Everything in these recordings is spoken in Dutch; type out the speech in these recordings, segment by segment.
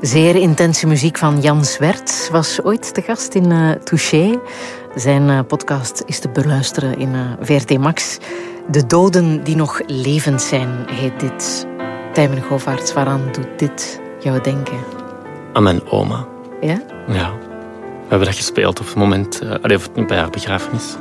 Zeer intense muziek van Jan Swerts was ooit te gast in Touché. Zijn podcast is te beluisteren in VRT Max. De doden die nog levend zijn, heet dit. Tijmen Govaerts, waaraan doet dit jou denken? Aan mijn oma. Ja? Ja. We hebben dat gespeeld op het moment, bij haar begrafenis.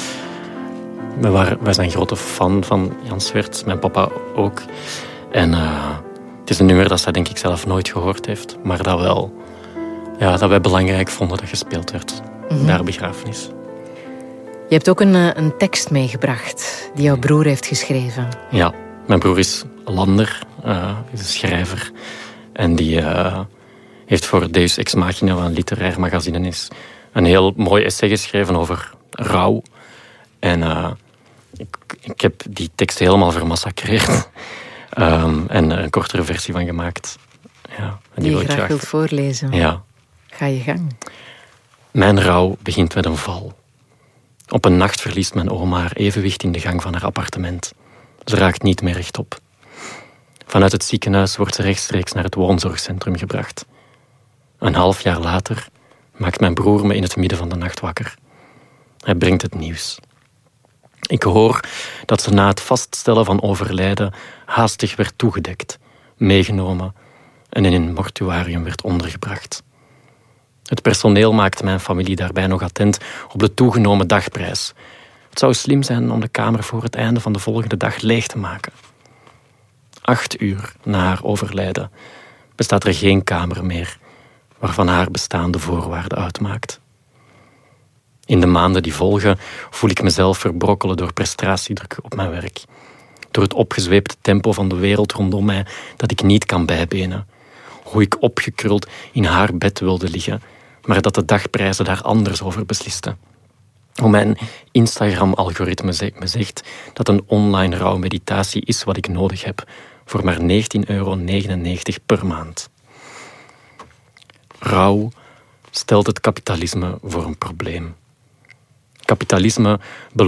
Wij zijn grote fan van Jan Swerts, mijn papa ook. En het is een nummer dat zij denk ik zelf nooit gehoord heeft, maar dat wij belangrijk vonden dat gespeeld werd bij haar begrafenis. Je hebt ook een tekst meegebracht die jouw broer heeft geschreven. Ja, mijn broer is Lander, is een schrijver. En die heeft voor Deus Ex Machina, wat een literair magazine is, een heel mooi essay geschreven over rouw. En ik heb die tekst helemaal vermassacreerd. En een kortere versie van gemaakt. Ja, en die je graag wilt voorlezen. Ja. Ga je gang. Mijn rouw begint met een val. Op een nacht verliest mijn oma haar evenwicht in de gang van haar appartement. Ze raakt niet meer rechtop. Vanuit het ziekenhuis wordt ze rechtstreeks naar het woonzorgcentrum gebracht. Een half jaar later maakt mijn broer me in het midden van de nacht wakker. Hij brengt het nieuws. Ik hoor dat ze na het vaststellen van overlijden haastig werd toegedekt, meegenomen en in een mortuarium werd ondergebracht. Het personeel maakte mijn familie daarbij nog attent op de toegenomen dagprijs. Het zou slim zijn om de kamer voor het einde van de volgende dag leeg te maken. 8 uur na haar overlijden bestaat er geen kamer meer waarvan haar bestaan de voorwaarde uitmaakt. In de maanden die volgen voel ik mezelf verbrokkelen door prestatiedruk op mijn werk. Door het opgezweepte tempo van de wereld rondom mij dat ik niet kan bijbenen. Hoe ik opgekruld in haar bed wilde liggen, maar dat de dagprijzen daar anders over beslisten. Hoe mijn Instagram-algoritme me zegt dat een online rouwmeditatie is wat ik nodig heb voor maar €19,99 per maand. Rouw stelt het kapitalisme voor een probleem. Kapitalisme